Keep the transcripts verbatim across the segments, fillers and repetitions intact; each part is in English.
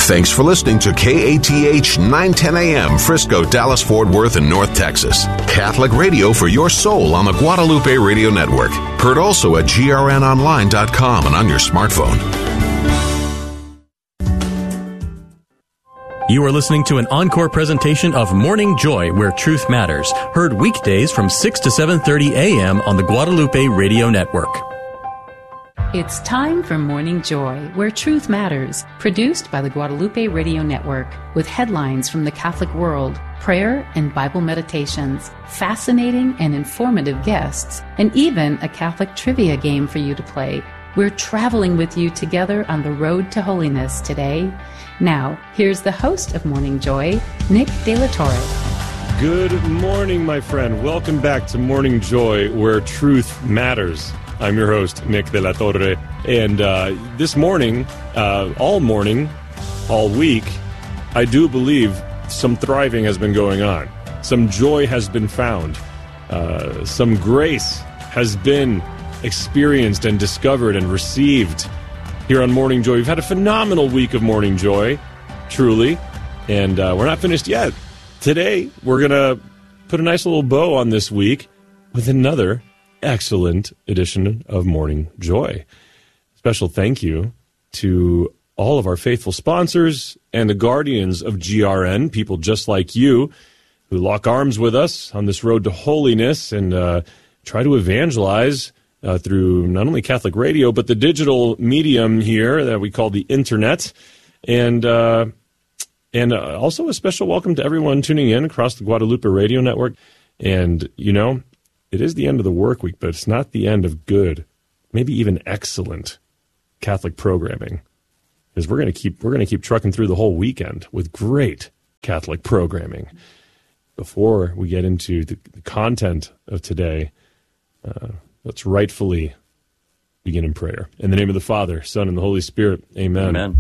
Thanks for listening to K A T H nine ten A M, Frisco, Dallas, Fort Worth, and North Texas. Catholic radio for your soul on the Guadalupe Radio Network. Heard also at G R N online dot com and on your smartphone. You are listening to an encore presentation of Morning Joy, where truth matters. Heard weekdays from six to seven thirty A M on the Guadalupe Radio Network. It's time for Morning Joy, where truth matters. Produced by the Guadalupe Radio Network, with headlines from the Catholic world, prayer and Bible meditations, fascinating and informative guests, and even a Catholic trivia game for you to play. We're traveling with you together on the road to holiness today. Now, here's the host of Morning Joy, Nick De La Torre. Good morning, my friend. Welcome back to Morning Joy, where truth matters. I'm your host, Nick De La Torre. And uh, this morning, uh, all morning, all week, I do believe some thriving has been going on. Some joy has been found. Uh, some grace has been experienced and discovered and received here on Morning Joy. We've had a phenomenal week of Morning Joy, truly, and uh, we're not finished yet. Today, we're going to put a nice little bow on this week with another excellent edition of Morning Joy. Special thank you to all of our faithful sponsors and the guardians of G R N, people just like you who lock arms with us on this road to holiness and uh, try to evangelize Uh, through not only Catholic radio, but the digital medium here that we call the internet. And uh, and uh, also a special welcome to everyone tuning in across the Guadalupe Radio Network. And, you know, it is the end of the work week, but it's not the end of good, maybe even excellent Catholic programming. Because we're going to keep we're going to keep trucking through the whole weekend with great Catholic programming. Before we get into the, the content of today, uh, let's rightfully begin in prayer. In the name of the Father, Son, and the Holy Spirit, amen. Amen.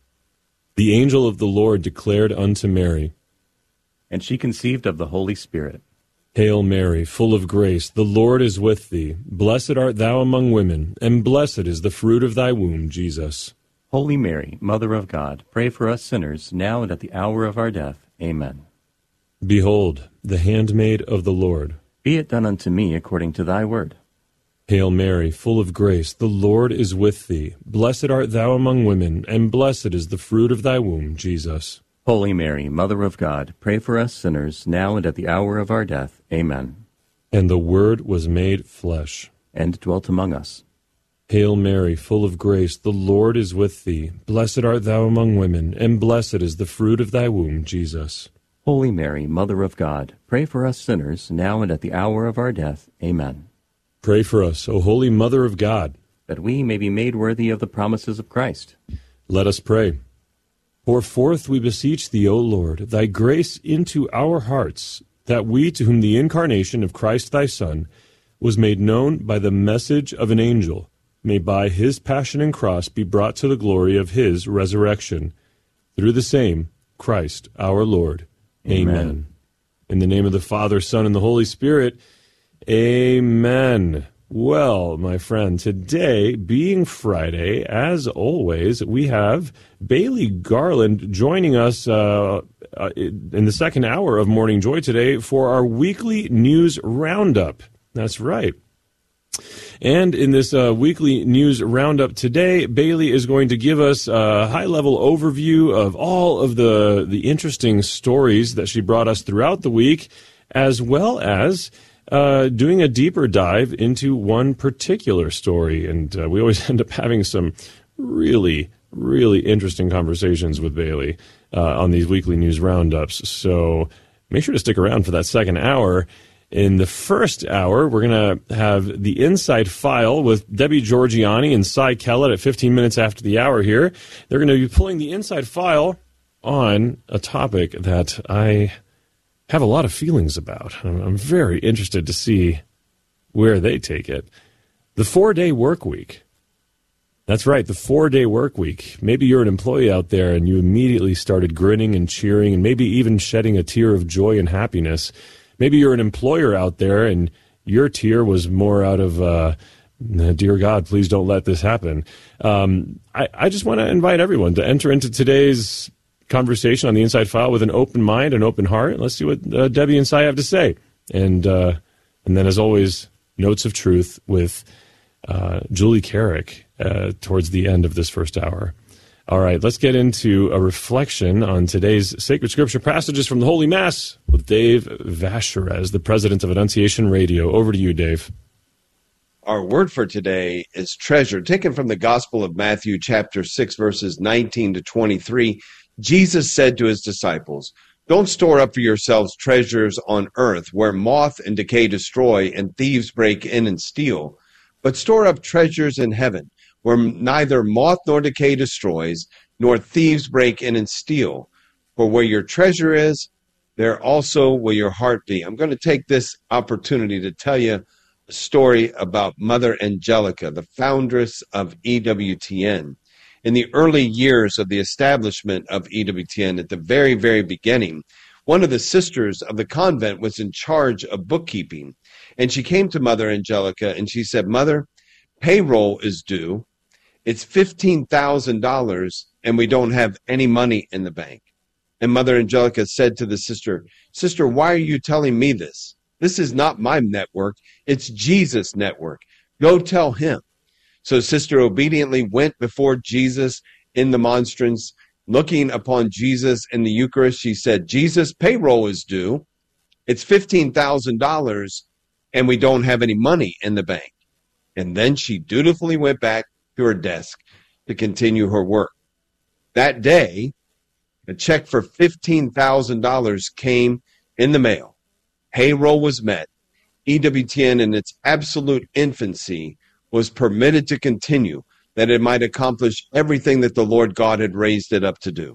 The angel of the Lord declared unto Mary, and she conceived of the Holy Spirit. Hail Mary, full of grace, the Lord is with thee. Blessed art thou among women, and blessed is the fruit of thy womb, Jesus. Holy Mary, Mother of God, pray for us sinners, now and at the hour of our death. Amen. Behold, the handmaid of the Lord. Be it done unto me according to thy word. Hail Mary, full of grace, the Lord is with thee. Blessed art thou among women, and blessed is the fruit of thy womb, Jesus. Holy Mary, Mother of God, pray for us sinners, now and at the hour of our death. Amen. And the Word was made flesh, and dwelt among us. Hail Mary, full of grace, the Lord is with thee. Blessed art thou among women, and blessed is the fruit of thy womb, Jesus. Holy Mary, Mother of God, pray for us sinners, now and at the hour of our death. Amen. Pray for us, O Holy Mother of God, that we may be made worthy of the promises of Christ. Let us pray. Pour forth, we beseech thee, O Lord, thy grace into our hearts, that we, to whom the incarnation of Christ thy Son was made known by the message of an angel, may by his passion and cross be brought to the glory of his resurrection. Through the same Christ our Lord. Amen. Amen. In the name of the Father, Son, and the Holy Spirit, amen. Well, my friend, today, being Friday, as always, we have Bailey Garland joining us uh, uh, in the second hour of Morning Joy today for our weekly news roundup. That's right. And in this uh, weekly news roundup today, Bailey is going to give us a high-level overview of all of the, the interesting stories that she brought us throughout the week, as well as Uh, doing a deeper dive into one particular story. And uh, we always end up having some really, really interesting conversations with Bailey uh, on these weekly news roundups. So make sure to stick around for that second hour. In the first hour, we're going to have the Inside File with Debbie Georgiani and Cy Kellett at fifteen minutes after the hour here. They're going to be pulling the Inside File on a topic that I have a lot of feelings about. I'm very interested to see where they take it. The four-day work week. That's right, the four-day work week. Maybe you're an employee out there and you immediately started grinning and cheering and maybe even shedding a tear of joy and happiness. Maybe you're an employer out there and your tear was more out of uh, Dear God, please don't let this happen. Um, I, I just want to invite everyone to enter into today's conversation on the Inside File with an open mind, an open heart. Let's see what uh, Debbie and Cy have to say. And uh, and then, as always, Notes of Truth with uh, Julie Carrick uh, towards the end of this first hour. All right, let's get into a reflection on today's sacred scripture passages from the Holy Mass with Dave Vacherez, the president of Annunciation Radio. Over to you, Dave. Our word for today is treasure, taken from the Gospel of Matthew, chapter six, verses nineteen to twenty-three. Jesus said to his disciples, "Don't store up for yourselves treasures on earth, where moth and decay destroy and thieves break in and steal, but store up treasures in heaven, where neither moth nor decay destroys, nor thieves break in and steal. For where your treasure is, there also will your heart be." I'm going to take this opportunity to tell you a story about Mother Angelica, the foundress of E W T N. In the early years of the establishment of E W T N, at the very, very beginning, one of the sisters of the convent was in charge of bookkeeping. And she came to Mother Angelica and she said, "Mother, payroll is due. It's fifteen thousand dollars and we don't have any money in the bank." And Mother Angelica said to the sister, "Sister, why are you telling me this? This is not my network. It's Jesus' network. Go tell him." So Sister obediently went before Jesus in the monstrance, looking upon Jesus in the Eucharist. She said, "Jesus, payroll is due. It's fifteen thousand dollars and we don't have any money in the bank." And then she dutifully went back to her desk to continue her work. That day, a check for fifteen thousand dollars came in the mail. Payroll was met. E W T N in its absolute infancy was permitted to continue, that it might accomplish everything that the Lord God had raised it up to do.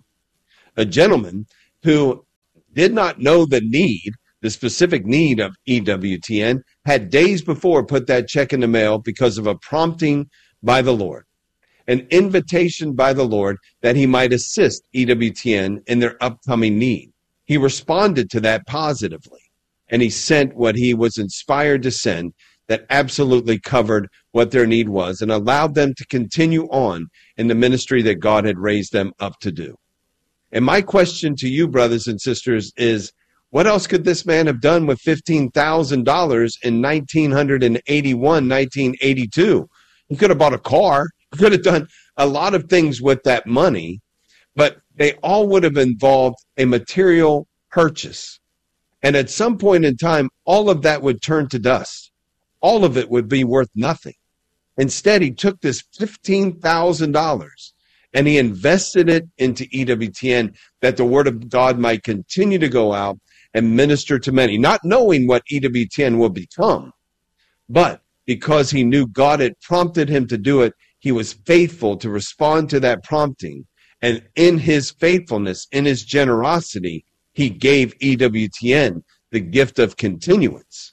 A gentleman who did not know the need, the specific need of E W T N, had days before put that check in the mail because of a prompting by the Lord, an invitation by the Lord that he might assist E W T N in their upcoming need. He responded to that positively, and he sent what he was inspired to send that absolutely covered what their need was and allowed them to continue on in the ministry that God had raised them up to do. And my question to you, brothers and sisters, is what else could this man have done with fifteen thousand dollars in nineteen eighty-one, nineteen eighty-two? He could have bought a car. He could have done a lot of things with that money, but they all would have involved a material purchase. And at some point in time, all of that would turn to dust. All of it would be worth nothing. Instead, he took this fifteen thousand dollars and he invested it into E W T N that the word of God might continue to go out and minister to many, not knowing what E W T N will become, but because he knew God had prompted him to do it, he was faithful to respond to that prompting. And in his faithfulness, in his generosity, he gave E W T N the gift of continuance.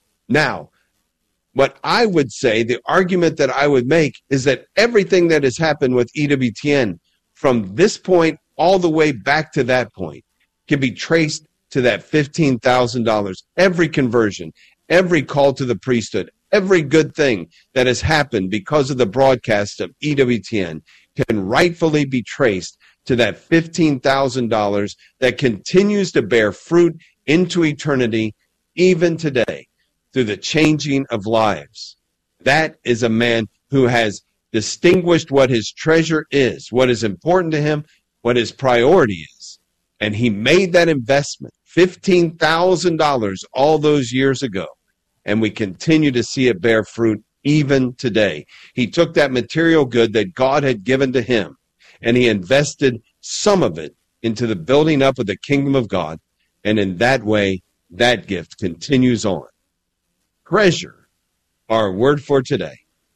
Now, what I would say, the argument that I would make is that everything that has happened with E W T N from this point all the way back to that point can be traced to that fifteen thousand dollars. Every conversion, every call to the priesthood, every good thing that has happened because of the broadcast of E W T N can rightfully be traced to that fifteen thousand dollars that continues to bear fruit into eternity even today through the changing of lives. That is a man who has distinguished what his treasure is, what is important to him, what his priority is. And he made that investment, fifteen thousand dollars, all those years ago. And we continue to see it bear fruit even today. He took that material good that God had given to him, and he invested some of it into the building up of the kingdom of God. And in that way, that gift continues on. Treasure, our word for today.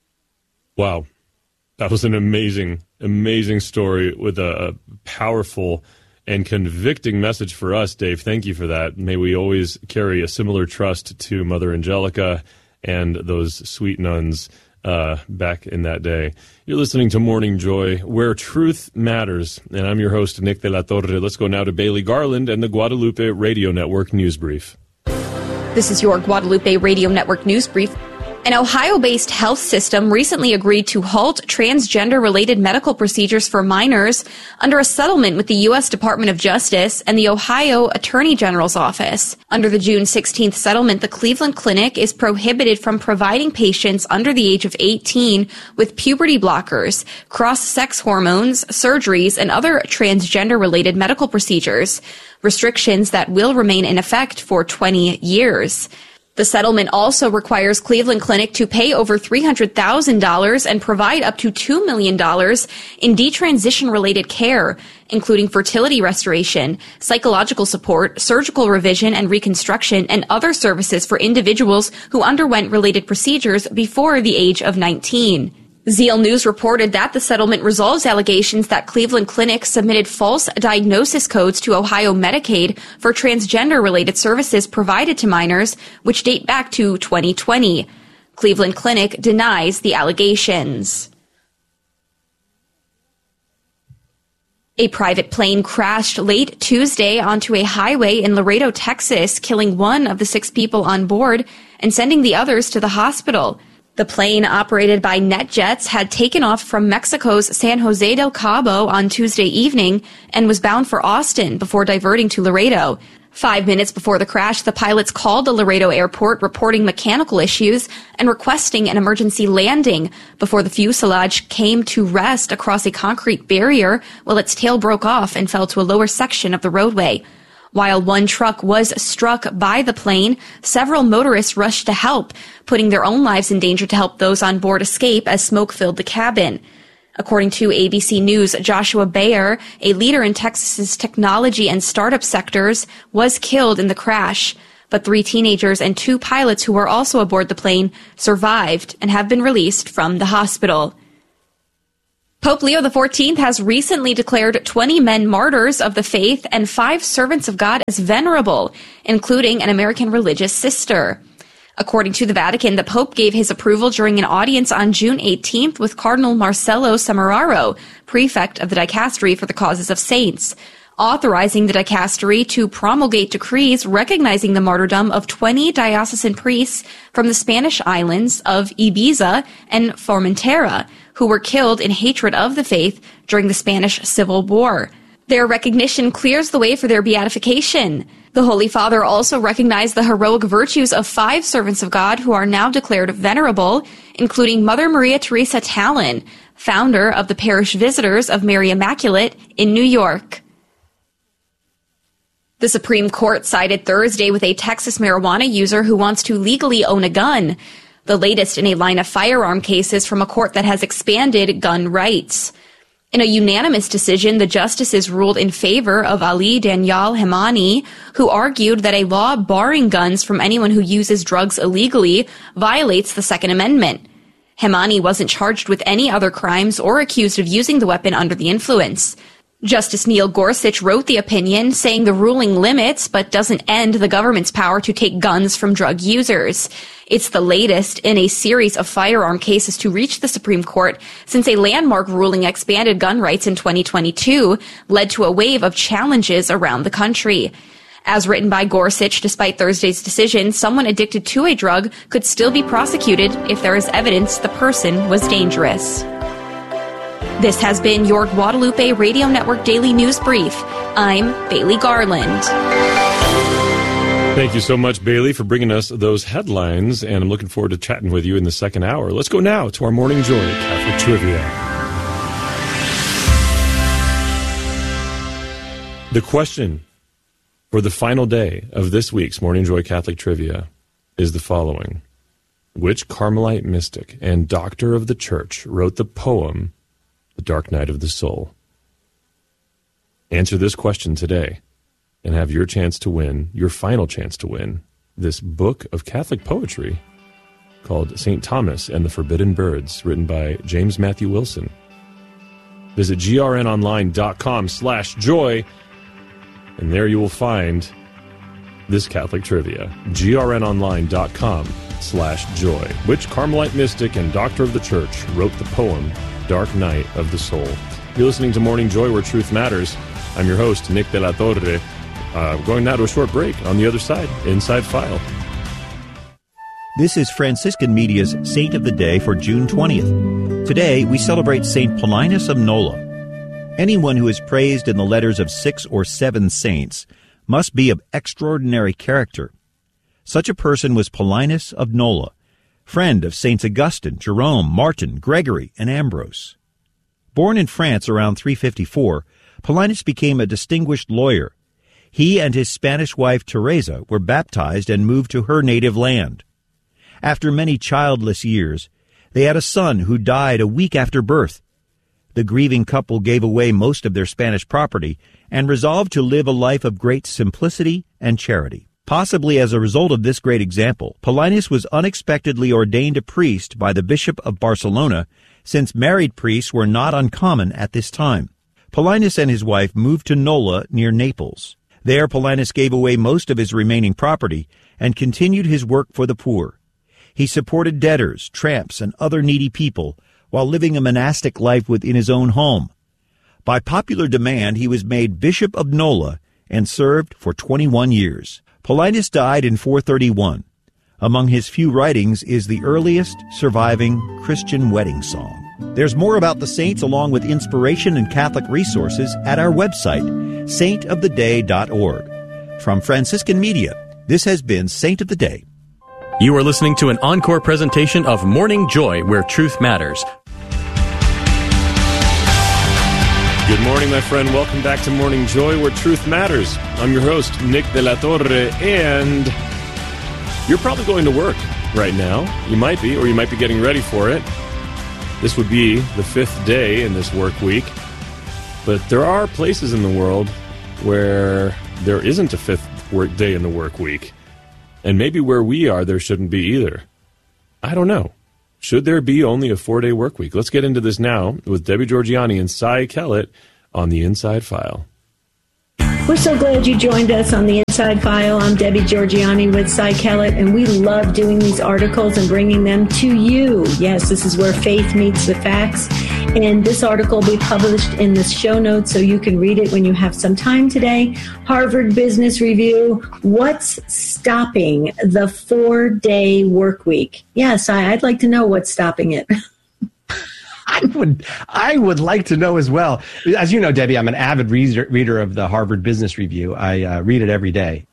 Wow. That was an amazing, amazing story with a powerful and convicting message for us, Dave. Thank you for that. May we always carry a similar trust to Mother Angelica and those sweet nuns uh, back in that day. You're listening to Morning Joy, where truth matters. And I'm your host, Nick de la Torre. Let's go now to Bailey Garland and the Guadalupe Radio Network News Brief. This is your Guadalupe Radio Network News Brief. An Ohio-based health system recently agreed to halt transgender-related medical procedures for minors under a settlement with the U S Department of Justice and the Ohio Attorney General's office. Under the June sixteenth settlement, the Cleveland Clinic is prohibited from providing patients under the age of eighteen with puberty blockers, cross-sex hormones, surgeries, and other transgender-related medical procedures, restrictions that will remain in effect for twenty years. The settlement also requires Cleveland Clinic to pay over three hundred thousand dollars and provide up to two million dollars in detransition-related care, including fertility restoration, psychological support, surgical revision and reconstruction, and other services for individuals who underwent related procedures before the age of nineteen. Zeal News reported that the settlement resolves allegations that Cleveland Clinic submitted false diagnosis codes to Ohio Medicaid for transgender-related services provided to minors, which date back to twenty twenty. Cleveland Clinic denies the allegations. A private plane crashed late Tuesday onto a highway in Laredo, Texas, killing one of the six people on board and sending the others to the hospital. The plane, operated by NetJets, had taken off from Mexico's San Jose del Cabo on Tuesday evening and was bound for Austin before diverting to Laredo. Five minutes before the crash, the pilots called the Laredo airport reporting mechanical issues and requesting an emergency landing before the fuselage came to rest across a concrete barrier while its tail broke off and fell to a lower section of the roadway. While one truck was struck by the plane, several motorists rushed to help, putting their own lives in danger to help those on board escape as smoke filled the cabin. According to A B C News, Joshua Bayer, a leader in Texas's technology and startup sectors, was killed in the crash. But three teenagers and two pilots who were also aboard the plane survived and have been released from the hospital. Pope Leo the fourteenth has recently declared twenty men martyrs of the faith and five servants of God as venerable, including an American religious sister. According to the Vatican, the Pope gave his approval during an audience on June eighteenth with Cardinal Marcello Semeraro, prefect of the Dicastery for the Causes of Saints, authorizing the dicastery to promulgate decrees recognizing the martyrdom of twenty diocesan priests from the Spanish islands of Ibiza and Formentera, who were killed in hatred of the faith during the Spanish Civil War. Their recognition clears the way for their beatification. The Holy Father also recognized the heroic virtues of five servants of God who are now declared venerable, including Mother Maria Teresa Tallon, founder of the Parish Visitors of Mary Immaculate in New York. The Supreme Court sided Thursday with a Texas marijuana user who wants to legally own a gun, the latest in a line of firearm cases from a court that has expanded gun rights. In a unanimous decision, the justices ruled in favor of Ali Daniel Hemani, who argued that a law barring guns from anyone who uses drugs illegally violates the Second Amendment. Hemani wasn't charged with any other crimes or accused of using the weapon under the influence. Justice Neil Gorsuch wrote the opinion, saying the ruling limits but doesn't end the government's power to take guns from drug users. It's the latest in a series of firearm cases to reach the Supreme Court since a landmark ruling expanded gun rights in twenty twenty-two led to a wave of challenges around the country. As written by Gorsuch, despite Thursday's decision, someone addicted to a drug could still be prosecuted if there is evidence the person was dangerous. This has been your Guadalupe Radio Network Daily News Brief. I'm Bailey Garland. Thank you so much, Bailey, for bringing us those headlines, and I'm looking forward to chatting with you in the second hour. Let's go now to our Morning Joy Catholic Trivia. The question for the final day of this week's Morning Joy Catholic Trivia is the following. Which Carmelite mystic and doctor of the Church wrote the poem The Dark Night of the Soul? Answer this question today and have your chance to win, your final chance to win, this book of Catholic poetry called Saint Thomas and the Forbidden Birds, written by James Matthew Wilson. Visit grnonline.com slash joy, and there you will find this Catholic trivia. grnonline.com slash joy. Which Carmelite mystic and doctor of the Church wrote the poem Dark Night of the Soul? You're listening to Morning Joy, where truth matters. I'm your host, Nick De La Torre. Uh, going now to a short break. On the other side, Inside File. This is Franciscan Media's Saint of the Day for June twentieth. Today, we celebrate Saint Paulinus of Nola. Anyone who is praised in the letters of six or seven saints must be of extraordinary character. Such a person was Paulinus of Nola, friend of Saints Augustine, Jerome, Martin, Gregory, and Ambrose. Born in France around three fifty-four, Paulinus became a distinguished lawyer. He and his Spanish wife Teresa were baptized and moved to her native land. After many childless years, they had a son who died a week after birth. The grieving couple gave away most of their Spanish property and resolved to live a life of great simplicity and charity. Possibly as a result of this great example, Paulinus was unexpectedly ordained a priest by the Bishop of Barcelona, since married priests were not uncommon at this time. Paulinus and his wife moved to Nola near Naples. There, Paulinus gave away most of his remaining property and continued his work for the poor. He supported debtors, tramps, and other needy people while living a monastic life within his own home. By popular demand, he was made Bishop of Nola and served for twenty-one years. Paulinus died in four thirty-one. Among his few writings is the earliest surviving Christian wedding song. There's more about the saints along with inspiration and Catholic resources at our website, saint of the day dot org. From Franciscan Media, this has been Saint of the Day. You are listening to an encore presentation of Morning Joy, where truth matters. Good morning, my friend. Welcome back to Morning Joy, where truth matters. I'm your host, Nick de la Torre, and you're probably going to work right now. You might be, or you might be getting ready for it. This would be the fifth day in this work week, but there are places in the world where there isn't a fifth work day in the work week. And maybe where we are, there shouldn't be either. I don't know. Should there be only a four-day work week? Let's get into this now with Debbie Georgianni and Cy Kellett on The Inside File. We're so glad you joined us on The Inside File. I'm Debbie Georgianni with Cy Kellett, and we love doing these articles and bringing them to you. Yes, this is where faith meets the facts. And this article will be published in the show notes so you can read it when you have some time today. Harvard Business Review, what's stopping the four-day work week? Yes, I, I'd like to know what's stopping it. I would I would like to know as well. As you know, Debbie, I'm an avid reader, reader of the Harvard Business Review. I uh, read it every day.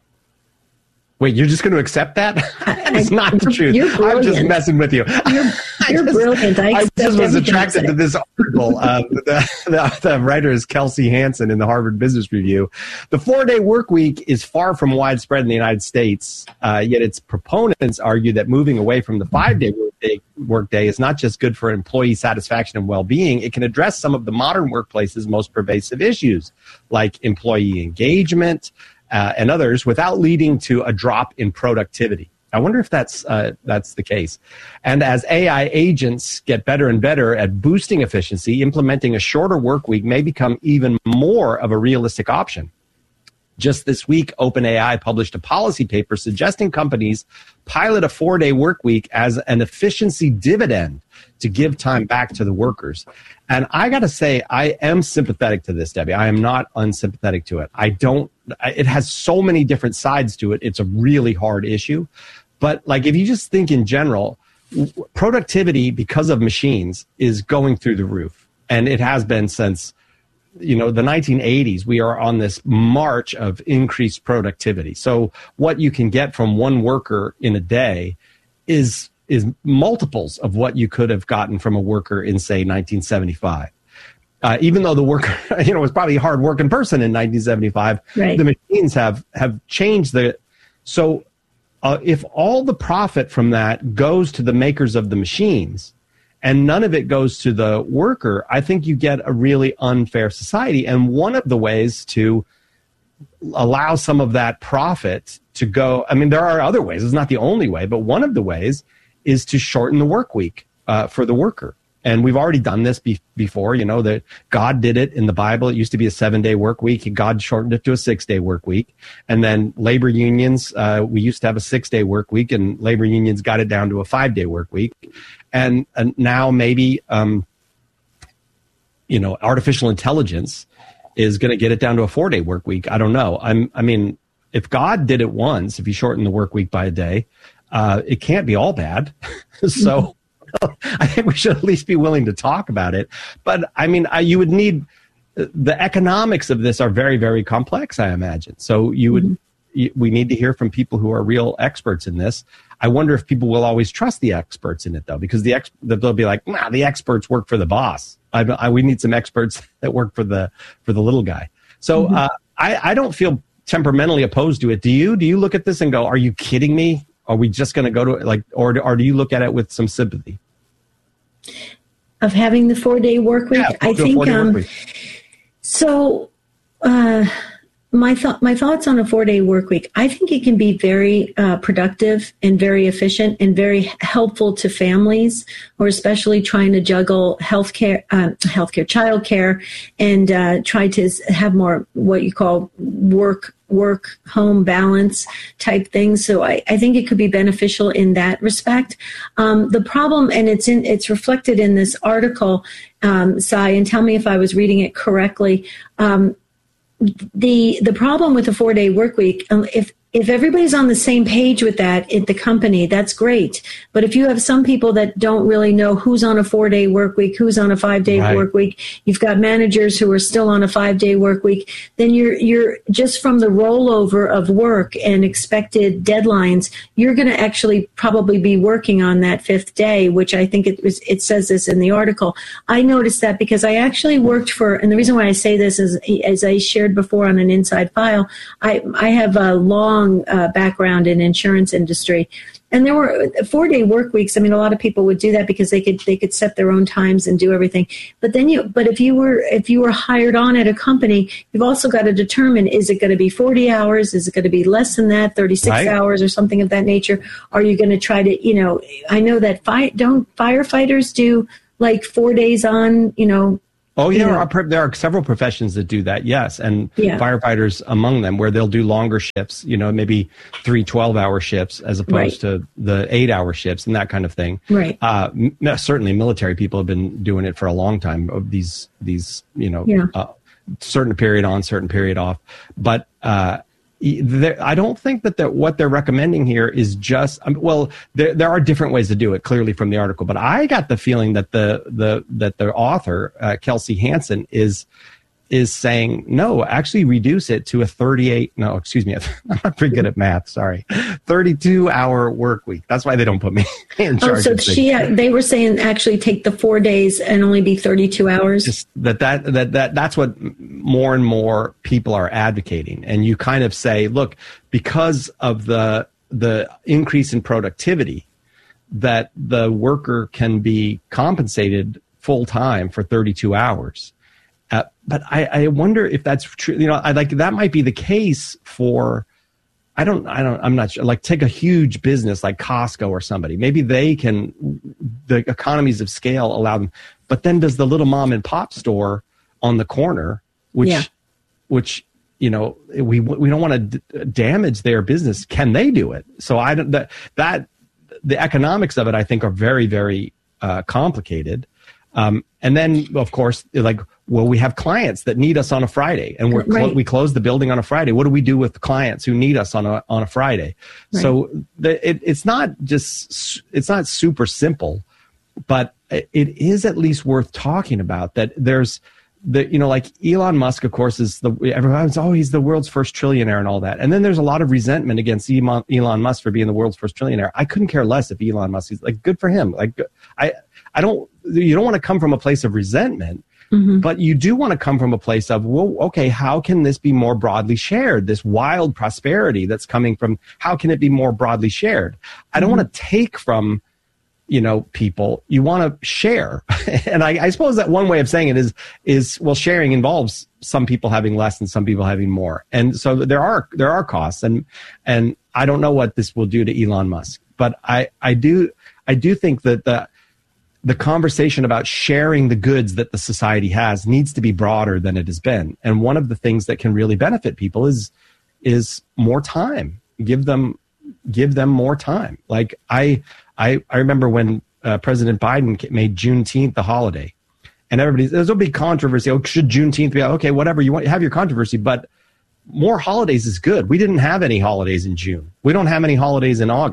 Wait, you're just going to accept that? That is not the truth. I'm just messing with you. You're, you're I just, brilliant. I, I just was attracted to this article. Uh, the, the, the writer is Kelsey Hansen in the Harvard Business Review. The four-day work week is far from widespread in the United States, uh, yet its proponents argue that moving away from the five-day workday, workday is not just good for employee satisfaction and well-being, it can address some of the modern workplace's most pervasive issues, like employee engagement, Uh, and others, without leading to a drop in productivity. I wonder if that's uh, that's the case. And as A I agents get better and better at boosting efficiency, implementing a shorter work week may become even more of a realistic option. Just this week, OpenAI published a policy paper suggesting companies pilot a four-day work week as an efficiency dividend to give time back to the workers. And I got to say, I am sympathetic to this, Debbie. I am not unsympathetic to it. I don't, it has so many different sides to it. It's a really hard issue. But like, if you just think in general, productivity because of machines is going through the roof. And it has been since, you know, the nineteen eighties. We are on this march of increased productivity. So what you can get from one worker in a day is is multiples of what you could have gotten from a worker in, say, nineteen seventy-five. Uh, even though the worker, you know, was probably a hard-working person in nineteen seventy-five, right. The machines have have changed the. So, uh, if all the profit from that goes to the makers of the machines, and none of it goes to the worker, I think you get a really unfair society. And one of the ways to allow some of that profit to go, I mean, there are other ways. It's not the only way, but one of the ways is to shorten the work week uh, for the worker. And we've already done this be- before, you know, that God did it in the Bible. It used to be a seven-day work week. God shortened it to a six-day work week. And then labor unions, uh, we used to have a six-day work week, and labor unions got it down to a five-day work week. And, and now maybe, um, you know, artificial intelligence is going to get it down to a four-day work week. I don't know. I'm, I mean, if God did it once, if he shortened the work week by a day, uh, it can't be all bad. So I think we should at least be willing to talk about it. But I mean, I, you would need, the economics of this are very, very complex, I imagine. So you would, mm-hmm. you, we need to hear from people who are real experts in this. I wonder if people will always trust the experts in it, though, because the ex, they'll be like, nah, the experts work for the boss. I, I, we need some experts that work for the for the little guy. So mm-hmm. uh, I, I don't feel temperamentally opposed to it. Do you? Do you look at this and go, are you kidding me? Are we just going to go to like, or, or do you look at it with some sympathy? Of having the four-day work week? Yeah, I think, um, week. so uh, my, th- my thoughts on a four-day work week, I think it can be very uh, productive and very efficient and very helpful to families, or especially trying to juggle healthcare, uh, healthcare, childcare, and uh, try to have more what you call work work home balance type things. So I, I think it could be beneficial in that respect. Um, the problem, and it's in it's reflected in this article, um, Cy, and tell me if I was reading it correctly. Um, the the problem with the four day work week, um, if if everybody's on the same page with that at the company, that's great. But if you have some people that don't really know who's on a four-day work week, who's on a five-day right. work week, you've got managers who are still on a five-day work week, then you're you're just from the rollover of work and expected deadlines, you're going to actually probably be working on that fifth day, which I think it was, it says this in the article. I noticed that because I actually worked for, and the reason why I say this is, as I shared before on an Inside File, I I have a long Uh, background in insurance industry, and there were four-day work weeks. I mean, a lot of people would do that because they could they could set their own times and do everything. But then you, but if you were if you were hired on at a company, you've also got to determine: is it going to be forty hours? Is it going to be less than that, thirty-six right. hours, or something of that nature? Are you going to try to, you know? I know that fi- don't firefighters do like four days on, you know. Oh, yeah, You know. there are, there are several professions that do that, yes, and Yeah. firefighters among them, where they'll do longer shifts, you know, maybe three twelve-hour shifts as opposed Right. to the eight-hour shifts and that kind of thing. Right. Uh, m- certainly, military people have been doing it for a long time, of these, these you know, Yeah. uh, certain period on, certain period off. But uh, there, I don't think that, that what they're recommending here is just, um, well, there, there are different ways to do it, clearly from the article, but I got the feeling that the, the, that the author, uh, Kelsey Hansen, is, is saying, no, actually reduce it to a thirty-eight, no, excuse me, I'm not pretty good at math, sorry, thirty-two hour work week. That's why they don't put me in charge Oh, so of things. she, they were saying actually take the four days and only be thirty-two hours. Just that, that that that that's what more and more people are advocating, and you kind of say, look, because of the the increase in productivity, that the worker can be compensated full time for thirty-two hours. Uh, but I, I wonder if that's true. You know, I like that might be the case for. I don't. I don't. I'm not sure. Like, take a huge business like Costco or somebody. Maybe they can. The economies of scale allow them. But then, does the little mom and pop store on the corner, which, Yeah. which you know, we we don't want to d- damage their business. Can they do it? So I don't. That that the economics of it, I think, are very very uh, complicated. Um, and then, of course, like, well, we have clients that need us on a Friday, and we're clo- Right. we close the building on a Friday. What do we do with clients who need us on a on a Friday? Right. So the, it, it's not just it's not super simple, but it is at least worth talking about. That there's the you know like Elon Musk, of course, is the everyone's oh he's the world's first trillionaire and all that, and then there's a lot of resentment against Elon, Elon Musk for being the world's first trillionaire. I couldn't care less if Elon Musk is like good for him. Like I I don't you don't want to come from a place of resentment. Mm-hmm. But you do want to come from a place of, well, okay, how can this be more broadly shared? This wild prosperity that's coming from, how can it be more broadly shared? I don't mm-hmm. want to take from, you know, people. You want to share. And I, I suppose that one way of saying it is, is, well, sharing involves some people having less and some people having more. And so there are, there are costs. And, and I don't know what this will do to Elon Musk, but I, I do, I do think that the, the conversation about sharing the goods that the society has needs to be broader than it has been. And one of the things that can really benefit people is, is more time. Give them, give them more time. Like I, I, I remember when uh, President Biden made Juneteenth the holiday, and everybody, there's a big controversy. Oh, should Juneteenth be, okay, whatever, you want, have your controversy, but more holidays is good. We didn't have any holidays in June. We don't have any holidays in August.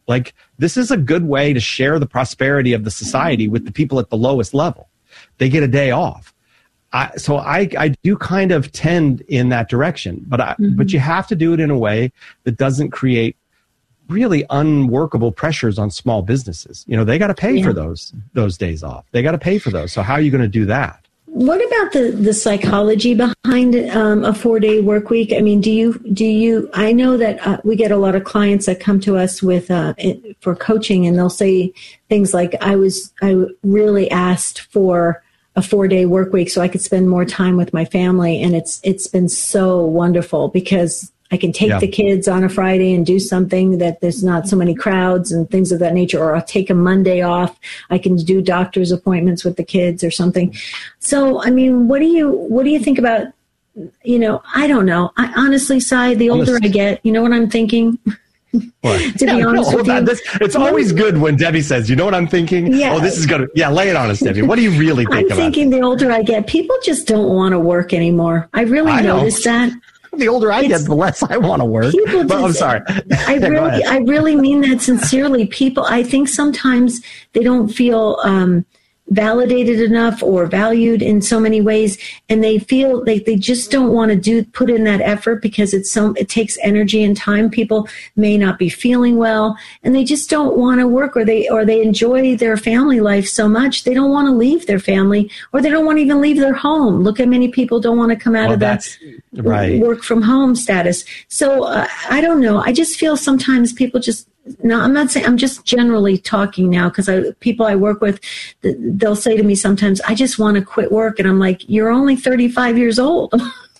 Like, this is a good way to share the prosperity of the society with the people at the lowest level. They get a day off. I, so I, I do kind of tend in that direction, but I, mm-hmm. but you have to do it in a way that doesn't create really unworkable pressures on small businesses. You know, they got to pay yeah. for those those days off. They got to pay for those. So how are you going to do that? What about the, the psychology behind um, a four-day work week? I mean, do you, do you, I know that uh, we get a lot of clients that come to us with, uh, for coaching, and they'll say things like, I was, I really asked for a four-day work week so I could spend more time with my family. And it's, it's been so wonderful because I can take yeah. the kids on a Friday and do something that there's not so many crowds and things of that nature, or I'll take a Monday off. I can do doctor's appointments with the kids or something. So, I mean, what do you, what do you think about, you know, I don't know. I honestly, Cy, the older Honest. I get, you know what I'm thinking? What? to yeah, be honest no, with you. This, it's always good when Debbie says, you know what I'm thinking? Yeah. Oh, this is going to, yeah, lay it on us, Debbie. What do you really think I'm about I'm thinking this? The older I get, people just don't want to work anymore. I really I noticed know. that. The older I it's, get, the less I want to work. But I'm sorry. I really, I really mean that sincerely. People, I think sometimes they don't feel um, validated enough or valued in so many ways, and they feel like they just don't want to do put in that effort because it's so it takes energy and time. People may not be feeling well, and they just don't want to work, or they or they enjoy their family life so much they don't want to leave their family, or they don't want to even leave their home. Look at many people don't want to come out well, of that right. work from home status. So uh, I don't know. I just feel sometimes people just. No, I'm not saying, I'm just generally talking now because I, people I work with, they'll say to me sometimes, I just want to quit work. And I'm like, you're only thirty-five years old.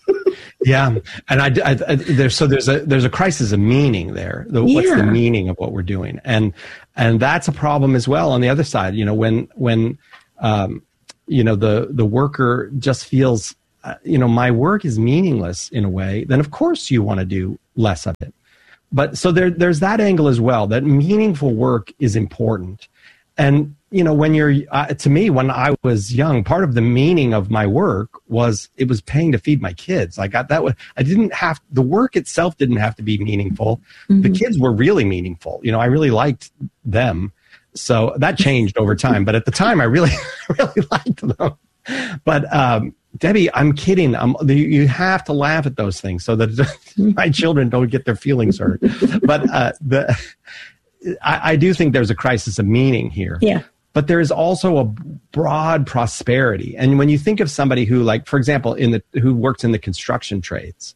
yeah. And I, I, I there's, so there's a, there's a crisis of meaning there. The, yeah. What's the meaning of what we're doing? And, and that's a problem as well on the other side. You know, when, when, um, you know, the, the worker just feels, uh, you know, my work is meaningless in a way, then of course you want to do less of it. But so there, there's that angle as well, that meaningful work is important. And, you know, when you're, uh, to me, when I was young, part of the meaning of my work was it was paying to feed my kids. I got that. Was, I didn't have, the work itself didn't have to be meaningful. Mm-hmm. The kids were really meaningful. You know, I really liked them. So that changed over time. But at the time, I really, really liked them. But, um, Debbie, I'm kidding. I'm, you have to laugh at those things so that my children don't get their feelings hurt. But uh, the, I, I do think there's a crisis of meaning here. Yeah. But there is also a broad prosperity. And when you think of somebody who, like, for example, in the who works in the construction trades,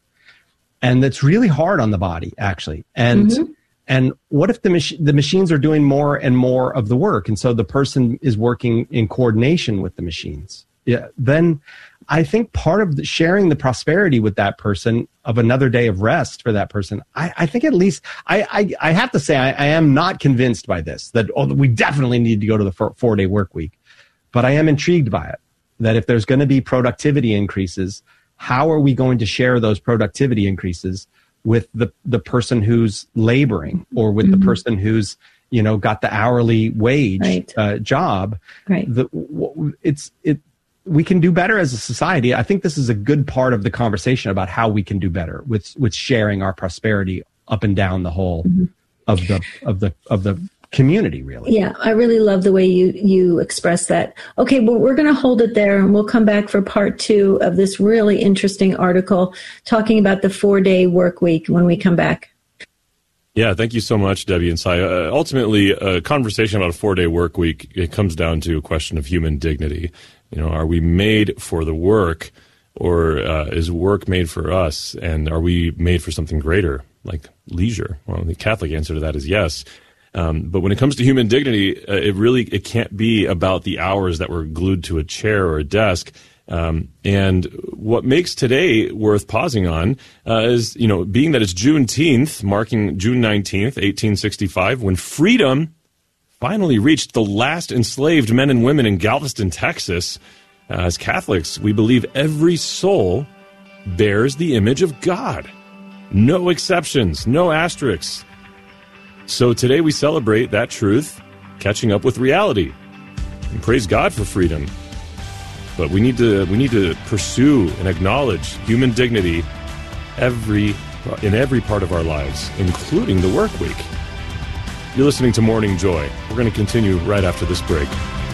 and it's really hard on the body, actually. And mm-hmm. and what if the mach- the machines are doing more and more of the work, and so the person is working in coordination with the machines? Yeah. Then I think part of the, sharing the prosperity with that person of another day of rest for that person, I, I think at least, I, I, I have to say, I, I am not convinced by this, that oh, we definitely need to go to the four, four-day work week. But I am intrigued by it, that if there's going to be productivity increases, how are we going to share those productivity increases with the, the person who's laboring, or with mm-hmm. the person who's, you know, got the hourly wage right. uh, job? Right. The, it's, it, we can do better as a society. I think this is a good part of the conversation about how we can do better with, with sharing our prosperity up and down the whole mm-hmm. of the, of the, of the community, really. Yeah. I really love the way you, you express that. Okay. Well, we're going to hold it there, and we'll come back for part two of this really interesting article talking about the four day work week when we come back. Yeah, thank you so much, Debbie and Cy. Uh, ultimately, a conversation about a four-day work week, it comes down to a question of human dignity. You know, are we made for the work, or uh, is work made for us? And are we made for something greater, like leisure? Well, the Catholic answer to that is yes. Um, but when it comes to human dignity, uh, it really it can't be about the hours that we're glued to a chair or a desk. Um, and what makes today worth pausing on uh, is, you know, being that it's Juneteenth, marking June nineteenth, eighteen sixty-five, when freedom finally reached the last enslaved men and women in Galveston, Texas. Uh, as Catholics, we believe every soul bears the image of God. No exceptions, no asterisks. So today we celebrate that truth, catching up with reality. And praise God for freedom. But we need to we need to pursue and acknowledge human dignity every in every part of our lives, including the work week. You're listening to Morning Joy. We're going to continue right after this break.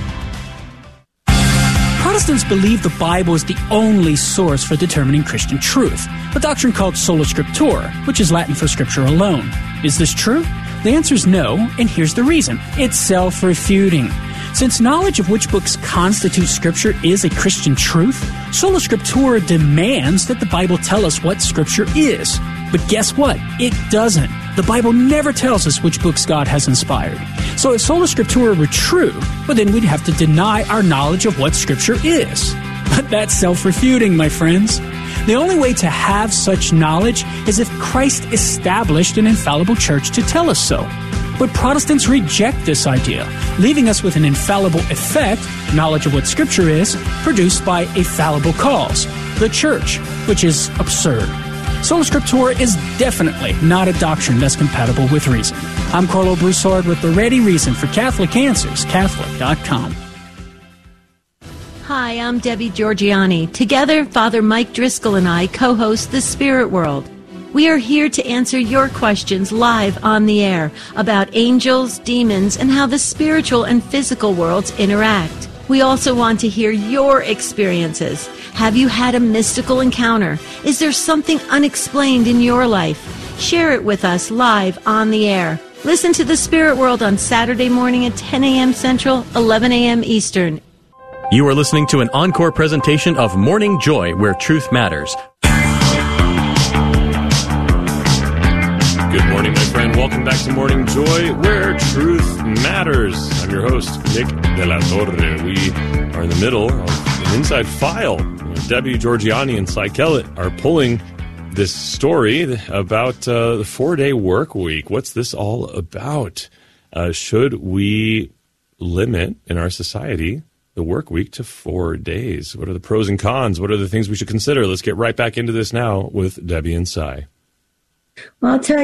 Protestants believe the Bible is the only source for determining Christian truth, a doctrine called sola scriptura, which is Latin for scripture alone. Is this true? The answer is no, and here's the reason. It's self-refuting. Since knowledge of which books constitute Scripture is a Christian truth, sola scriptura demands that the Bible tell us what Scripture is. But guess what? It doesn't. The Bible never tells us which books God has inspired. So if sola scriptura were true, well then we'd have to deny our knowledge of what Scripture is. But that's self-refuting, my friends. The only way to have such knowledge is if Christ established an infallible church to tell us so. But Protestants reject this idea, leaving us with an infallible effect, knowledge of what Scripture is, produced by a fallible cause, the church, which is absurd. Sola Scriptura is definitely not a doctrine that's compatible with reason. I'm Carlo Broussard with the Ready Reason for Catholic Answers, Catholic dot com. Hi, I'm Debbie Georgiani. Together, Father Mike Driscoll and I co-host The Spirit World. We are here to answer your questions live on the air about angels, demons, and how the spiritual and physical worlds interact. We also want to hear your experiences. Have you had a mystical encounter? Is there something unexplained in your life? Share it with us live on the air. Listen to The Spirit World on Saturday morning at ten a.m. Central, eleven a.m. Eastern. You are listening to an encore presentation of Morning Joy, where truth matters. Good morning, my friend. Welcome back to Morning Joy, where truth matters. I'm your host, Nick De La Torre. We are in the middle of an inside file. Debbie Georgiani and Cy Kellett are pulling this story about uh, the four-day work week. What's this all about? Uh, should we limit in our society the work week to four days? What are the pros and cons? What are the things we should consider? Let's get right back into this now with Debbie and Cy. Well, I'll tell